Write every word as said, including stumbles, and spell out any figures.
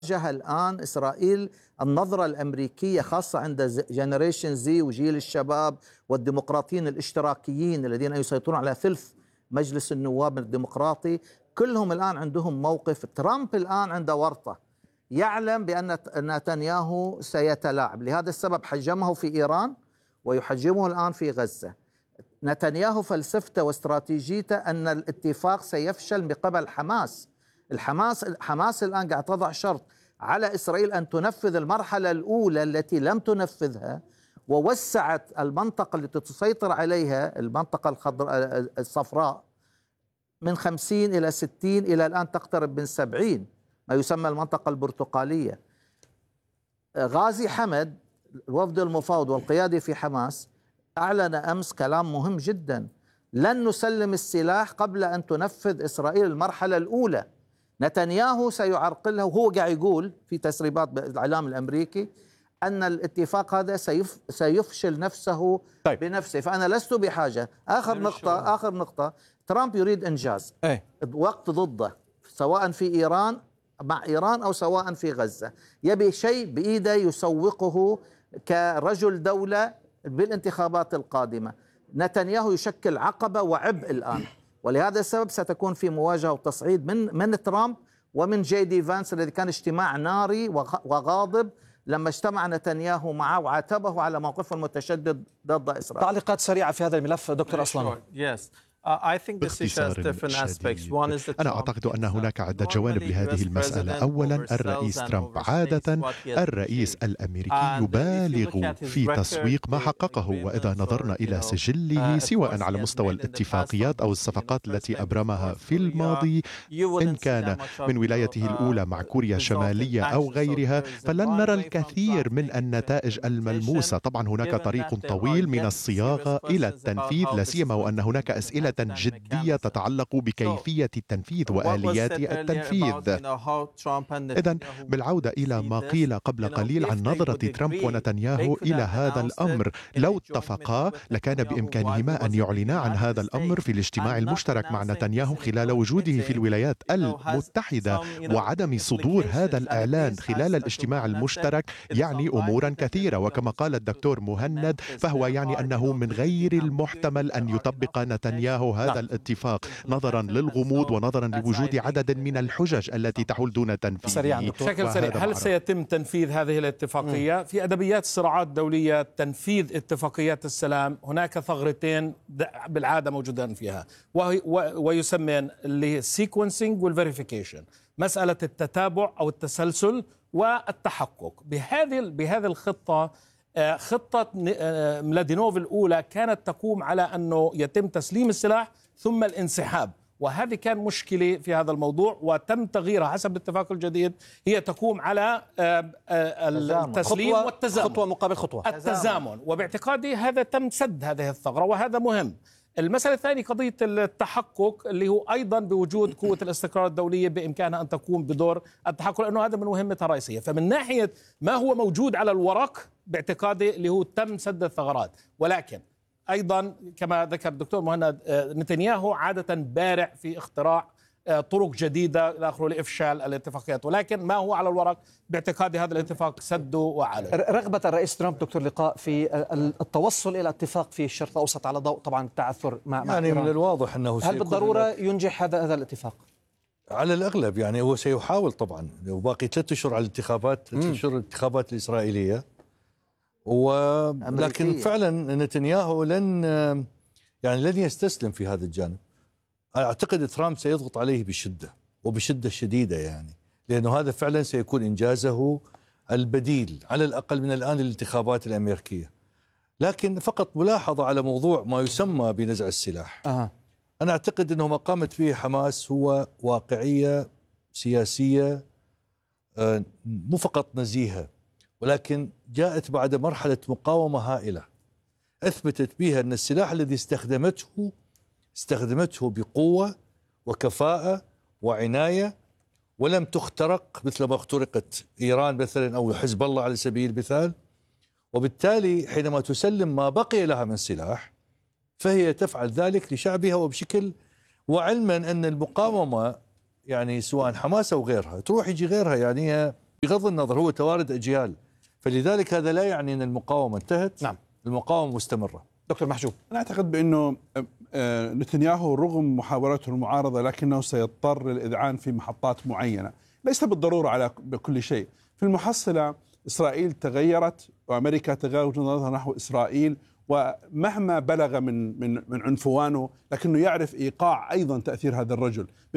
واجه الآن إسرائيل النظرة الأمريكية خاصة عند جنريشن زي وجيل الشباب والديمقراطيين الاشتراكيين الذين يسيطرون على ثلث مجلس النواب الديمقراطي، كلهم الآن عندهم موقف. ترامب الآن عنده ورطة، يعلم بأن نتنياهو سيتلاعب، لهذا السبب حجمه في إيران ويحجمه الآن في غزة. نتنياهو فلسفته واستراتيجيته أن الاتفاق سيفشل من قبل حماس. الحماس حماس الآن قاعد تضع شرط على إسرائيل أن تنفذ المرحلة الأولى التي لم تنفذها، ووسعت المنطقة التي تسيطر عليها المنطقة الخضراء الصفراء من خمسين إلى ستين إلى الآن تقترب من سبعين، ما يسمى المنطقة البرتقالية. غازي حمد الوفد المفاوض والقيادي في حماس أعلن أمس كلام مهم جدا: لن نسلم السلاح قبل أن تنفذ إسرائيل المرحلة الأولى. نتنياهو سيعرقلها، وهو قاعد يقول في تسريبات بالإعلام الأمريكي أن الاتفاق هذا سيف سيفشل نفسه طيب. بنفسه. فأنا لست بحاجة. آخر نقطة آخر نقطة ترامب يريد إنجاز أي. وقت ضده، سواء في إيران مع إيران أو سواء في غزة، يبي شيء بإيده يسوقه كرجل دولة بالانتخابات القادمة. نتنياهو يشكل عقبة وعبء الآن، ولهذا السبب ستكون في مواجهة وتصعيد من من ترامب ومن جي دي فانس الذي كان اجتماع ناري وغاضب لما اجتمع نتنياهو معه وعاتبه على موقفه المتشدد ضد إسرائيل. تعليقات سريعة في هذا الملف دكتور أصلان. باختصار شديد، أنا أعتقد أن هناك عدة جوانب لهذه المسألة. أولا، الرئيس ترامب عادة الرئيس الأمريكي يبالغ في تسويق ما حققه، وإذا نظرنا إلى سجله سواء على مستوى الاتفاقيات أو الصفقات التي أبرمها في الماضي، إن كان من ولايته الأولى مع كوريا الشمالية أو غيرها، فلن نرى الكثير من النتائج الملموسة. طبعا هناك طريق طويل من الصياغة إلى التنفيذ، لا سيما وأن هناك أسئلة جدية تتعلق بكيفية التنفيذ وآليات التنفيذ. إذن بالعودة إلى ما قيل قبل قليل عن نظرة ترامب ونتنياهو إلى هذا الأمر، لو اتفقا لكان بإمكانهما أن يعلنا عن هذا الأمر في الاجتماع المشترك مع نتنياهو خلال وجوده في الولايات المتحدة، وعدم صدور هذا الإعلان خلال الاجتماع المشترك يعني أمورا كثيرة. وكما قال الدكتور مهند، فهو يعني أنه من غير المحتمل أن يطبق نتنياهو هذا الاتفاق نظرا للغموض ونظرا لوجود عدد من الحجج التي تحول دون تنفيذه. بشكل سريع، هل سيتم تنفيذ هذه الاتفاقية؟ مم. في أدبيات الصراعات الدولية تنفيذ اتفاقيات السلام هناك ثغرتين بالعادة موجودان فيها، ويسمين اللي سيكونسينج والفيريفيكيشن، مسألة التتابع أو التسلسل والتحقق. بهذه بهذه الخطة، خطة ملادينوف الأولى كانت تقوم على أنه يتم تسليم السلاح ثم الانسحاب، وهذه كان مشكلة في هذا الموضوع وتم تغييرها حسب الاتفاق الجديد. هي تقوم على التسليم خطوة والتزامن، خطوة مقابل خطوة، التزامن. وباعتقادي هذا تم سد هذه الثغرة وهذا مهم. المسألة الثانية قضية التحقق، اللي هو أيضا بوجود قوة الاستقرار الدولية بإمكانها أن تقوم بدور التحقق، لأنه هذا من مهمتها الرئيسية. فمن ناحية ما هو موجود على الورق باعتقادي اللي هو تم سد الثغرات، ولكن أيضا كما ذكر الدكتور مهند، نتنياهو عادة بارع في اختراع طرق جديدة إلى آخره لإفشال الاتفاقيات، ولكن ما هو على الورق باعتقادي هذا الاتفاق سده وعاله. رغبة الرئيس ترامب دكتور لقاء في التوصل إلى اتفاق في الشرق الأوسط على ضوء طبعا التعثر مع يعني إيران. من الواضح أنه هل بالضرورة ينجح هذا هذا الاتفاق؟ على الأغلب يعني هو سيحاول طبعا، وباقي ثلاثة أشهر على الانتخابات، ثلاثة أشهر الانتخابات الإسرائيلية، ولكن فعلا نتنياهو لن يعني لن يستسلم في هذا الجانب. أعتقد ترامب سيضغط عليه بشدة وبشدة شديدة، يعني لأنه هذا فعلا سيكون إنجازه البديل على الأقل من الآن للانتخابات الأمريكية. لكن فقط ملاحظة على موضوع ما يسمى بنزع السلاح. أه. أنا أعتقد أنه ما قامت به حماس هو واقعية سياسية مو فقط نزيهة، ولكن جاءت بعد مرحلة مقاومة هائلة أثبتت بها أن السلاح الذي استخدمته استخدمته بقوة وكفاءة وعناية، ولم تخترق مثل ما اخترقت إيران مثلا أو حزب الله على سبيل المثال. وبالتالي حينما تسلم ما بقي لها من سلاح فهي تفعل ذلك لشعبها وبشكل، وعلما أن المقاومة يعني سواء حماس أو غيرها تروح يجي غيرها، يعني بغض النظر هو توارد أجيال، فلذلك هذا لا يعني أن المقاومة انتهت. نعم. المقاومة مستمرة. دكتور محجوب، أنا أعتقد بأنه نتنياهو رغم محاولته المعارضة لكنه سيضطر للإذعان في محطات معينة، ليس بالضرورة على كل شيء. في المحصلة إسرائيل تغيرت وأمريكا تغيرت نظرتها نحو إسرائيل، ومهما بلغ من من من عنفوانه لكنه يعرف إيقاع أيضا تأثير هذا الرجل.